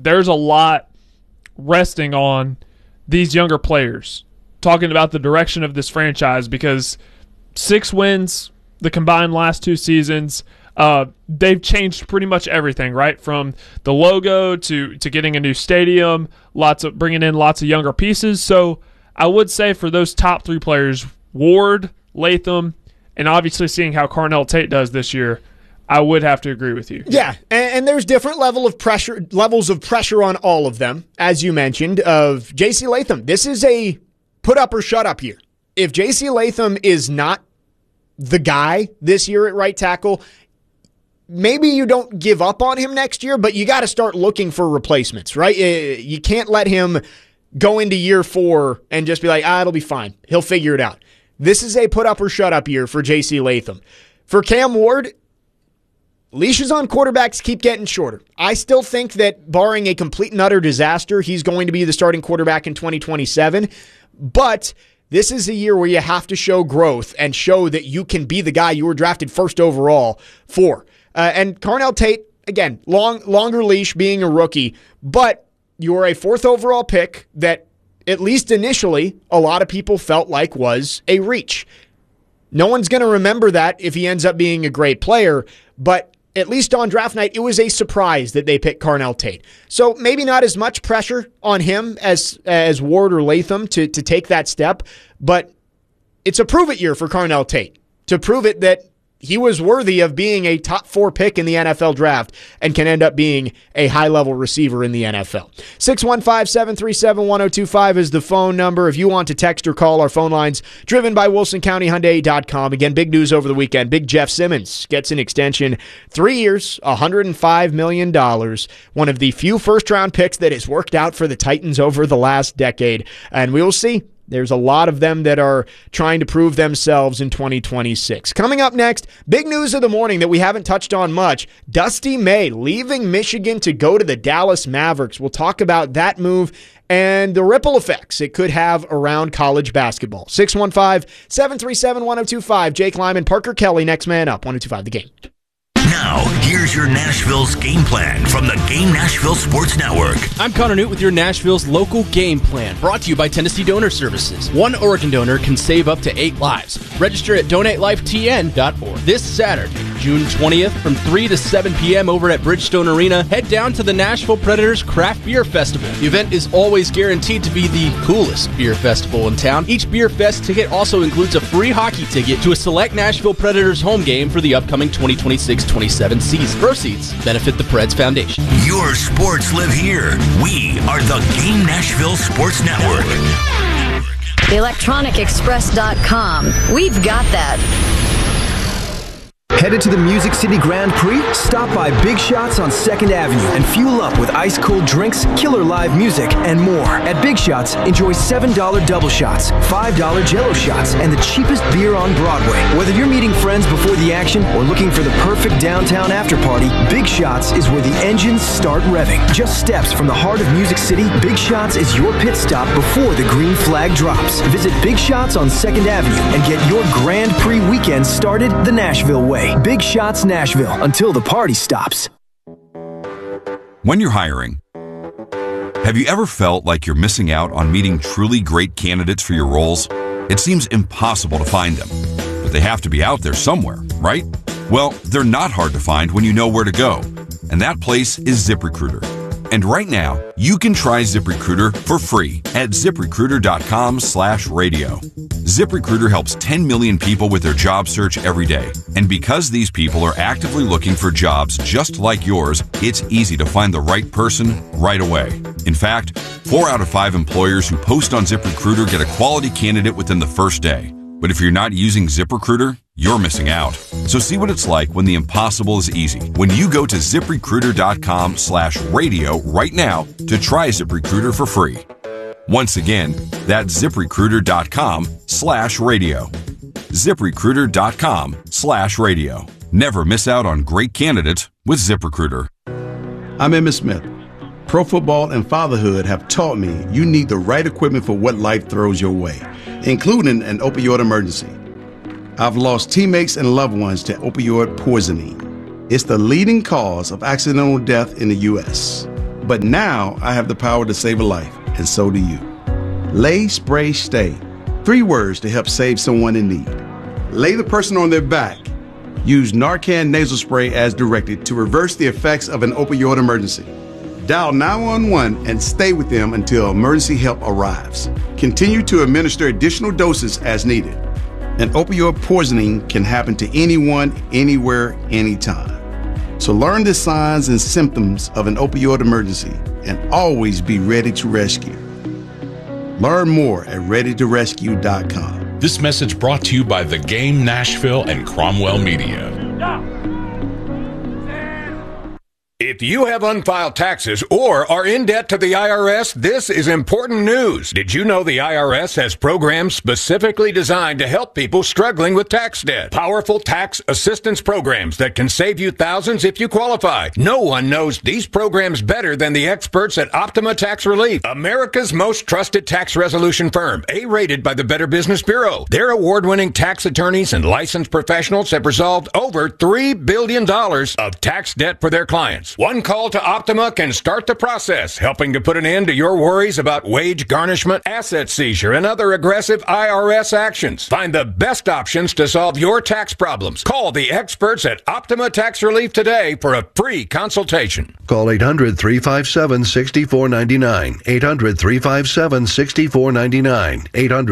there's a lot resting on these younger players, talking about the direction of this franchise, because 6 wins the combined last 2 seasons, they've changed pretty much everything, right? From the logo to getting a new stadium, bringing in lots of younger pieces. So I would say for those top 3 players, Ward, Latham, and obviously seeing how Carnell Tate does this year, I would have to agree with you. Yeah, and there's different levels of pressure on all of them, as you mentioned, of J.C. Latham. This is a put up or shut up year. If J.C. Latham is not the guy this year at right tackle, maybe you don't give up on him next year, but you got to start looking for replacements, right? You can't let him go into year 4 and just be like, it'll be fine. He'll figure it out. This is a put up or shut up year for J.C. Latham. For Cam Ward, leashes on quarterbacks keep getting shorter. I still think that barring a complete and utter disaster, he's going to be the starting quarterback in 2027. But this is a year where you have to show growth and show that you can be the guy you were drafted first overall for. And Carnell Tate, again, longer leash being a rookie, but you're a 4th overall pick that, at least initially, a lot of people felt like was a reach. No one's going to remember that if he ends up being a great player, but at least on draft night, it was a surprise that they picked Carnell Tate. So maybe not as much pressure on him as Ward or Latham to take that step, but it's a prove-it year for Carnell Tate, to prove it that he was worthy of being a top 4 pick in the NFL draft and can end up being a high-level receiver in the NFL. 615-737-1025 is the phone number. If you want to text or call, our phone lines driven by WilsonCountyHyundai.com. Again, big news over the weekend. Big Jeff Simmons gets an extension, 3 years, $105 million. One of the few first-round picks that has worked out for the Titans over the last decade. And we will see. There's a lot of them that are trying to prove themselves in 2026. Coming up next, big news of the morning that we haven't touched on much. Dusty May leaving Michigan to go to the Dallas Mavericks. We'll talk about that move and the ripple effects it could have around college basketball. 615-737-1025. Jake Lyman, Parker Kelly, next man up. 1025 The Game. Now, here's your Nashville's game plan from the Game Nashville Sports Network. I'm Connor Newt with your Nashville's local game plan, brought to you by Tennessee Donor Services. One Oregon donor can save up to 8 lives. Register at donatelifetn.org. This Saturday, June 20th, from 3 to 7 p.m. over at Bridgestone Arena, head down to the Nashville Predators Craft Beer Festival. The event is always guaranteed to be the coolest beer festival in town. Each Beer Fest ticket also includes a free hockey ticket to a select Nashville Predators home game for the upcoming 2026-27 season. Proceeds benefit the Preds Foundation. Your sports live here. We are the Game Nashville Sports Network. ElectronicExpress.com. We've got that. Headed to the Music City Grand Prix? Stop by Big Shots on 2nd Avenue and fuel up with ice-cold drinks, killer live music, and more. At Big Shots, enjoy $7 double shots, $5 Jell-O shots, and the cheapest beer on Broadway. Whether you're meeting friends before the action or looking for the perfect downtown after-party, Big Shots is where the engines start revving. Just steps from the heart of Music City, Big Shots is your pit stop before the green flag drops. Visit Big Shots on 2nd Avenue and get your Grand Prix weekend started the Nashville way. Big Shots Nashville, until the party stops. When you're hiring, have you ever felt like you're missing out on meeting truly great candidates for your roles? It seems impossible to find them, but they have to be out there somewhere, right? Well, they're not hard to find when you know where to go, and that place is ZipRecruiter. And right now, you can try ZipRecruiter for free at ZipRecruiter.com/radio. ZipRecruiter helps 10 million people with their job search every day. And because these people are actively looking for jobs just like yours, it's easy to find the right person right away. In fact, 4 out of 5 employers who post on ZipRecruiter get a quality candidate within the first day. But if you're not using ZipRecruiter, you're missing out. So see what it's like when the impossible is easy. When you go to ZipRecruiter.com/radio right now to try ZipRecruiter for free. Once again, that's ZipRecruiter.com/radio. ZipRecruiter.com/radio. Never miss out on great candidates with ZipRecruiter. I'm Emmitt Smith. Pro football and fatherhood have taught me you need the right equipment for what life throws your way, including an opioid emergency. I've lost teammates and loved ones to opioid poisoning. It's the leading cause of accidental death in the U.S. But now I have the power to save a life, and so do you. Lay, Spray, Stay. 3 words to help save someone in need. Lay the person on their back. Use Narcan nasal spray as directed to reverse the effects of an opioid emergency. Dial 911 and stay with them until emergency help arrives. Continue to administer additional doses as needed. An opioid poisoning can happen to anyone, anywhere, anytime. So learn the signs and symptoms of an opioid emergency and always be ready to rescue. Learn more at readytorescue.com. This message brought to you by The Game Nashville and Cromwell Media. If you have unfiled taxes or are in debt to the IRS, this is important news. Did you know the IRS has programs specifically designed to help people struggling with tax debt? Powerful tax assistance programs that can save you thousands if you qualify. No one knows these programs better than the experts at Optima Tax Relief, America's most trusted tax resolution firm, A-rated by the Better Business Bureau. Their award-winning tax attorneys and licensed professionals have resolved over $3 billion of tax debt for their clients. One call to Optima can start the process, helping to put an end to your worries about wage garnishment, asset seizure, and other aggressive IRS actions. Find the best options to solve your tax problems. Call the experts at Optima Tax Relief today for a free consultation. Call 800-357-6499. 800-357-6499.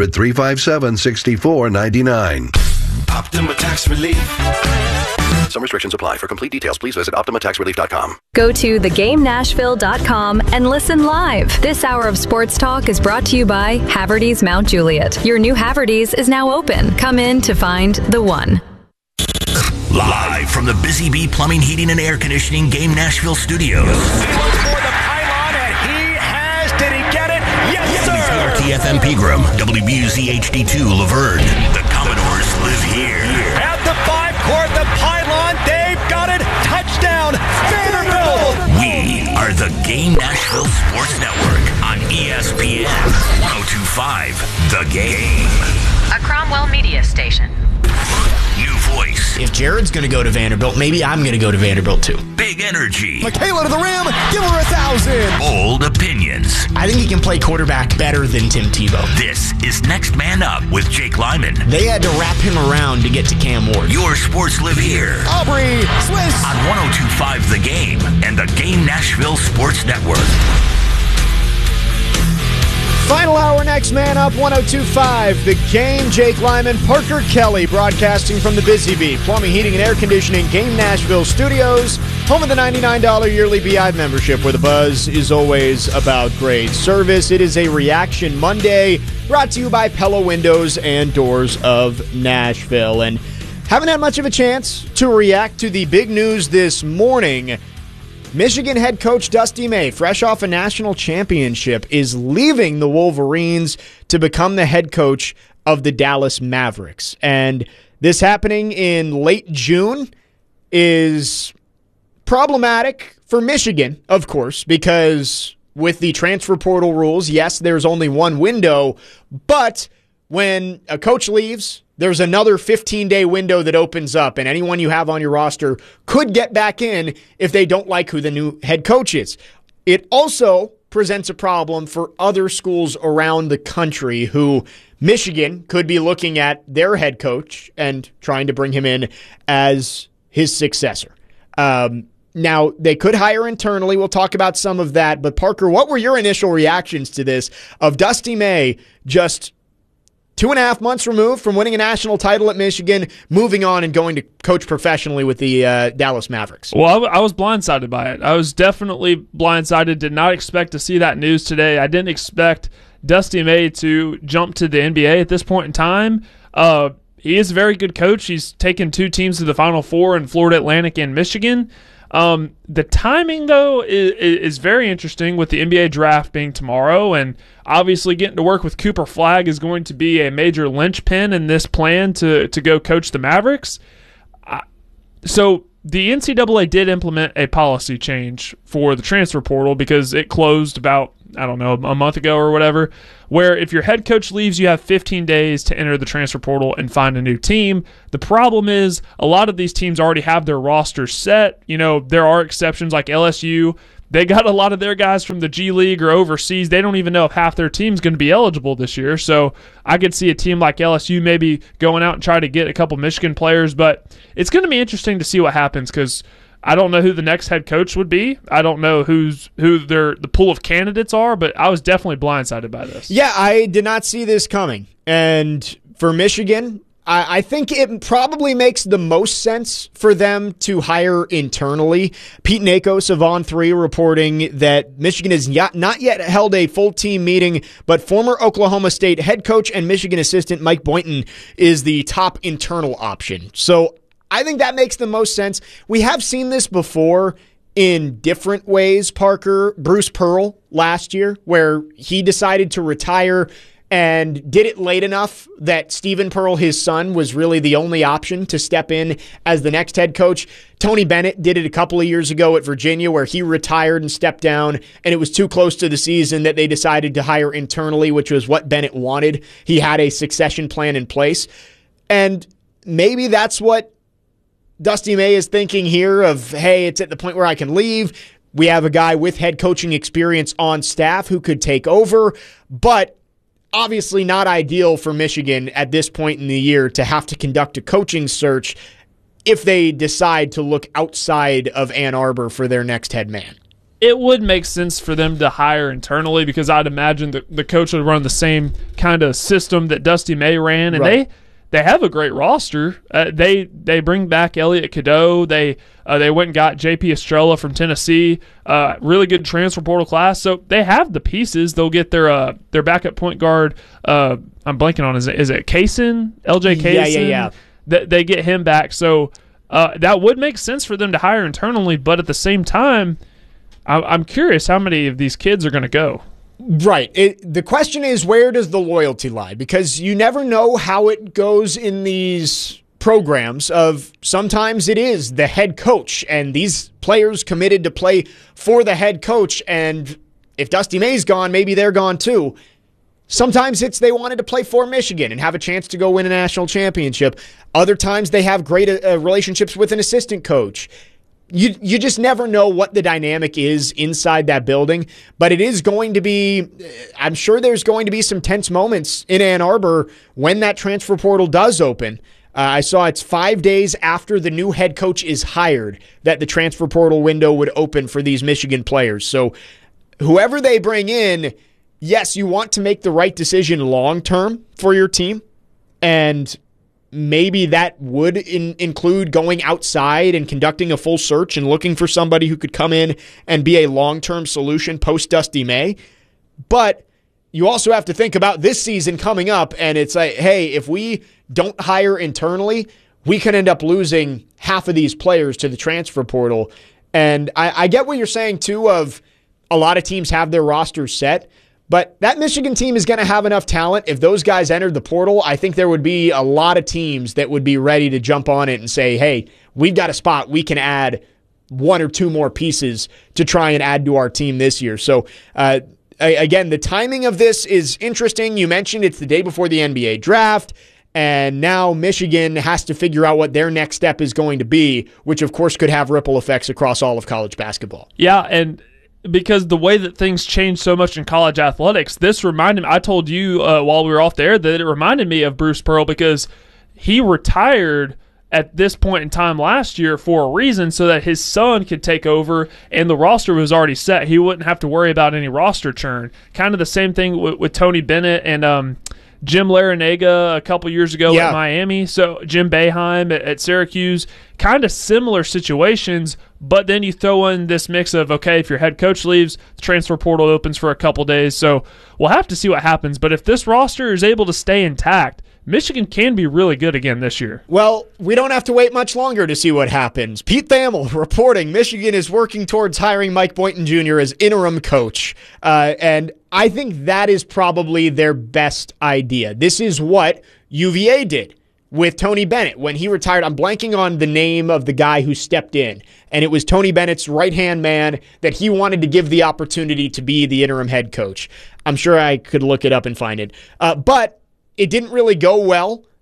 800-357-6499. Optima Tax Relief. Some restrictions apply. For complete details, please visit OptimaTaxRelief.com. Go to thegamenashville.com and listen live. This hour of sports talk is brought to you by Haverty's Mount Juliet. Your new Haverty's is now open. Come in to find the one. Live from the Busy Bee Plumbing, Heating, and Air Conditioning Game Nashville studios. He looks for the pylon, and he has. Did he get it? Yes, sir! WTFM Pegram, WBUZ HD2 Laverne. The Commodores live here. At the 5-court, the pylon, they've got it. Touchdown, Vanderbilt! We are the Game Nashville Sports Network on ESPN 102.5 The Game. A Cromwell Media station. New voice. If Jared's going to go to Vanderbilt, maybe I'm going to go to Vanderbilt too. Big energy. Michaela to the rim. Give her 1,000. Bold opinions. I think he can play quarterback better than Tim Tebow. This is Next Man Up with Jake Lyman. They had to wrap him around to get to Cam Ward. Your sports live here. Aubrey Swiss. On 102.5 The Game and the Game Nashville Sports Network. Final hour, Next Man Up, 102.5 The Game. Jake Lyman, Parker Kelly, broadcasting from the Busy Bee Plumbing, Heating, and Air Conditioning Game Nashville studios, home of the $99 yearly BI membership, where the buzz is always about great service. It is a Reaction Monday, brought to you by Pella Windows and Doors of Nashville. And haven't had much of a chance to react to the big news this morning. Michigan head coach Dusty May, fresh off a national championship, is leaving the Wolverines to become the head coach of the Dallas Mavericks. And this happening in late June is problematic for Michigan, of course, because with the transfer portal rules, yes, there's only one window, but when a coach leaves, there's another 15-day window that opens up, and anyone you have on your roster could get back in if they don't like who the new head coach is. It also presents a problem for other schools around the country who Michigan could be looking at their head coach and trying to bring him in as his successor. Now, they could hire internally. We'll talk about some of that. But, Parker, what were your initial reactions to this of Dusty May just 2.5 months removed from winning a national title at Michigan, moving on and going to coach professionally with the Dallas Mavericks? Well, I was blindsided by it. I was definitely blindsided. Did not expect to see that news today. I didn't expect Dusty May to jump to the NBA at this point in time. He is a very good coach. He's taken 2 teams to the Final Four in Florida Atlantic and Michigan. The timing, though, is very interesting with the NBA draft being tomorrow, and obviously getting to work with Cooper Flagg is going to be a major linchpin in this plan to go coach the Mavericks. So the NCAA did implement a policy change for the transfer portal because it closed about, a month ago or whatever, where if your head coach leaves, you have 15 days to enter the transfer portal and find a new team. The problem is a lot of these teams already have their rosters set. There are exceptions like LSU. they got a lot of their guys from the G League or overseas. They don't even know if half their team's going to be eligible this year. So I could see a team like LSU maybe going out and try to get a couple Michigan players. But it's going to be interesting to see what happens because I don't know who the next head coach would be. I don't know who the pool of candidates are, but I was definitely blindsided by this. Yeah, I did not see this coming. And for Michigan, I think it probably makes the most sense for them to hire internally. Pete Nakos of On3 reporting that Michigan has not yet held a full team meeting, but former Oklahoma State head coach and Michigan assistant Mike Boynton is the top internal option. So I think that makes the most sense. We have seen this before in different ways, Parker. Bruce Pearl last year, where he decided to retire and did it late enough that Stephen Pearl, his son, was really the only option to step in as the next head coach. Tony Bennett did it a couple of years ago at Virginia where he retired and stepped down, and it was too close to the season that they decided to hire internally, which was what Bennett wanted. He had a succession plan in place. And maybe that's what Dusty May is thinking here of, hey, it's at the point where I can leave. We have a guy with head coaching experience on staff who could take over, but obviously not ideal for Michigan at this point in the year to have to conduct a coaching search if they decide to look outside of Ann Arbor for their next head man. It would make sense for them to hire internally because I'd imagine the coach would run the same kind of system that Dusty May ran, and right. They have a great roster. They bring back Elliot Cadeau. They went and got J.P. Estrella from Tennessee. Really good transfer portal class. So they have the pieces. They'll get their backup point guard. I'm blanking on is it Kaysen? LJ Kaysen? Yeah. They get him back. So that would make sense for them to hire internally. But at the same time, I'm curious how many of these kids are going to go. Right. The question is, where does the loyalty lie? Because you never know how it goes in these programs of sometimes it is the head coach and these players committed to play for the head coach. And if Dusty May's gone, maybe they're gone too. Sometimes it's they wanted to play for Michigan and have a chance to go win a national championship. Other times they have great relationships with an assistant coach. You just never know what the dynamic is inside that building, but it is going to be, I'm sure there's going to be some tense moments in Ann Arbor when that transfer portal does open. I saw it's 5 days after the new head coach is hired that the transfer portal window would open for these Michigan players. So whoever they bring in, yes, you want to make the right decision long-term for your team, and maybe that would include going outside and conducting a full search and looking for somebody who could come in and be a long-term solution post-Dusty May. But you also have to think about this season coming up, and it's like, hey, if we don't hire internally, we could end up losing half of these players to the transfer portal. And I get what you're saying, too, of a lot of teams have their rosters set. But that Michigan team is going to have enough talent. If those guys entered the portal, I think there would be a lot of teams that would be ready to jump on it and say, hey, we've got a spot. We can add one or two more pieces to try and add to our team this year. So, again, the timing of this is interesting. You mentioned it's the day before the NBA draft, and now Michigan has to figure out what their next step is going to be, which, of course, could have ripple effects across all of college basketball. Yeah, and because the way that things change so much in college athletics, this reminded me, I told you while we were off there that it reminded me of Bruce Pearl because he retired at this point in time last year for a reason so that his son could take over and the roster was already set. He wouldn't have to worry about any roster churn. Kind of the same thing with Tony Bennett and Jim Larinaga a couple years ago at Miami. So Jim Boeheim at Syracuse, kind of similar situations, but then you throw in this mix of, okay, if your head coach leaves, the transfer portal opens for a couple days. So we'll have to see what happens. But if this roster is able to stay intact, Michigan can be really good again this year. Well, we don't have to wait much longer to see what happens. Pete Thamel reporting Michigan is working towards hiring Mike Boynton Jr. as interim coach. And I think that is probably their best idea. This is what UVA did with Tony Bennett when he retired. I'm blanking on the name of the guy who stepped in, and it was Tony Bennett's right-hand man that he wanted to give the opportunity to be the interim head coach. I'm sure I could look it up and find it. But it didn't really go well,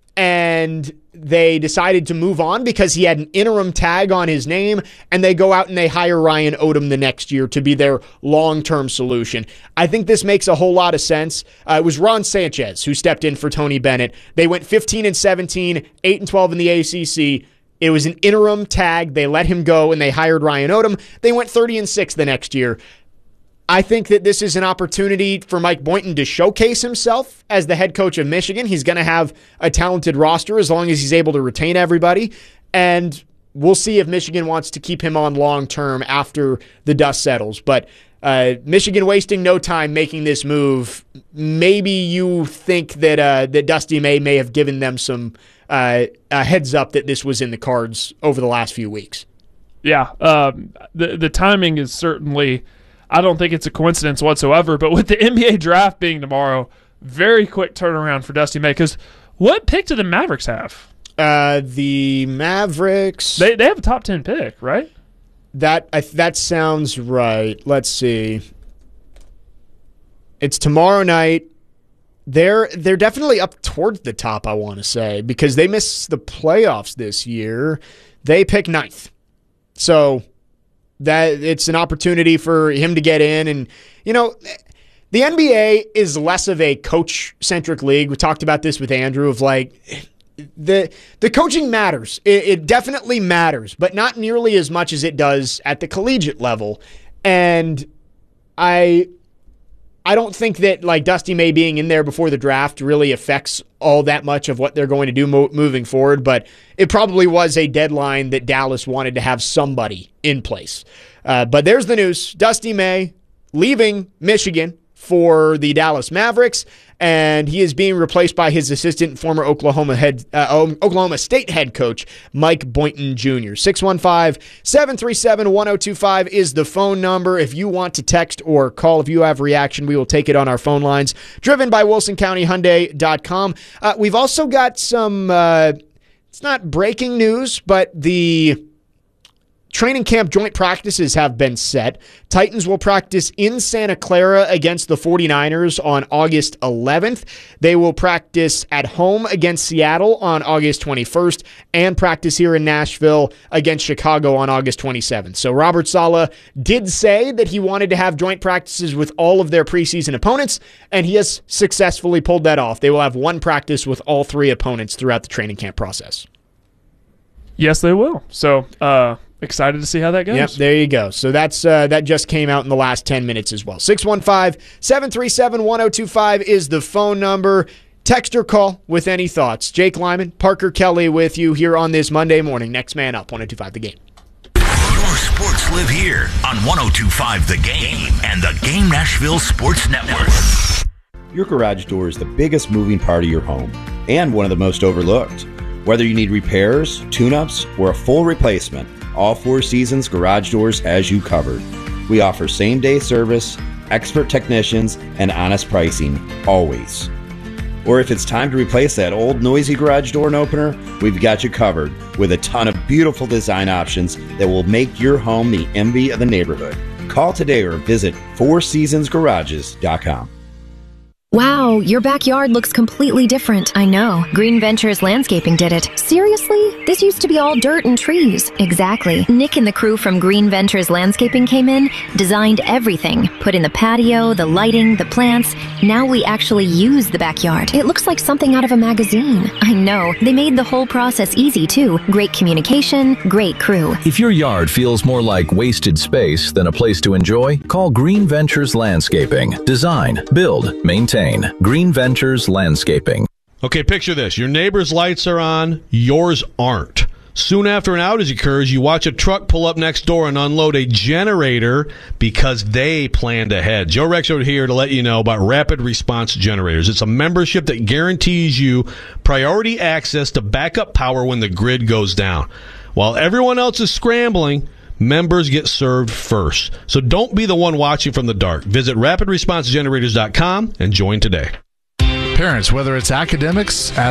and they decided to move on because he had an interim tag on his name, and they go out and they hire Ryan Odom the next year to be their long-term solution. I think this makes a whole lot of sense. It was Ron Sanchez who stepped in for Tony Bennett. They went 15-17, 8-12 in the ACC. It was an interim tag. They let him go, and they hired Ryan Odom. They went 30-6 the next year. I think that this is an opportunity for Mike Boynton to showcase himself as the head coach of Michigan. He's going to have a talented roster as long as he's able to retain everybody. And we'll see if Michigan wants to keep him on long term after the dust settles. But Michigan wasting no time making this move. Maybe you think that Dusty may have given them some a heads up that this was in the cards over the last few weeks. Yeah, the timing is certainly, I don't think it's a coincidence whatsoever, but with the NBA draft being tomorrow, very quick turnaround for Dusty May. Because what pick do the Mavericks have? The Mavericks... They have a top 10 pick, right? That sounds right. Let's see. It's tomorrow night. They're definitely up towards the top, I want to say, because they missed the playoffs this year. They pick 9th. So that it's an opportunity for him to get in. And, you know, the NBA is less of a coach-centric league. We talked about this with Andrew of like the coaching matters. It definitely matters, but not nearly as much as it does at the collegiate level. And I don't think that like Dusty May being in there before the draft really affects all that much of what they're going to do moving forward, but it probably was a deadline that Dallas wanted to have somebody in place. But there's the news. Dusty May leaving Michigan for the Dallas Mavericks, and he is being replaced by his assistant, former Oklahoma State head coach, Mike Boynton Jr. 615-737-1025 is the phone number. If you want to text or call, if you have reaction, we will take it on our phone lines. Driven by WilsonCountyHyundai.com. We've also got some, it's not breaking news, but the training camp joint practices have been set. Titans will practice in Santa Clara against the 49ers on August 11th. They will practice at home against Seattle on August 21st and practice here in Nashville against Chicago on August 27th. So Robert Saleh did say that he wanted to have joint practices with all of their preseason opponents, and he has successfully pulled that off. They will have one practice with all three opponents throughout the training camp process. Yes, they will. So, excited to see how that goes. Yep, there you go. So that's that just came out in the last 10 minutes as well. 615-737-1025 is the phone number. Text or call with any thoughts. Jake Lyman, Parker Kelly with you here on this Monday morning. Next man up, 102.5 The Game. Your sports live here on 102.5 The Game and the Game Nashville Sports Network. Your garage door is the biggest moving part of your home and one of the most overlooked. Whether you need repairs, tune-ups, or a full replacement, all Four Seasons Garage Doors has you covered. We offer same-day service, expert technicians, and honest pricing, always. Or if it's time to replace that old noisy garage door and opener, we've got you covered with a ton of beautiful design options that will make your home the envy of the neighborhood. Call today or visit FourSeasonsGarages.com. Wow, your backyard looks completely different. I know. Green Ventures Landscaping did it. Seriously? This used to be all dirt and trees. Exactly. Nick and the crew from Green Ventures Landscaping came in, designed everything, put in the patio, the lighting, the plants. Now we actually use the backyard. It looks like something out of a magazine. I know. They made the whole process easy, too. Great communication, great crew. If your yard feels more like wasted space than a place to enjoy, call Green Ventures Landscaping. Design, build, maintain. Green Ventures Landscaping. Okay, picture this. Your neighbor's lights are on, yours aren't. Soon after an outage occurs, you watch a truck pull up next door and unload a generator because they planned ahead. Joe Rexrode here to let you know about Rapid Response Generators. It's a membership that guarantees you priority access to backup power when the grid goes down. While everyone else is scrambling, members get served first. So don't be the one watching from the dark. Visit rapidresponsegenerators.com and join today. Parents, whether it's academics,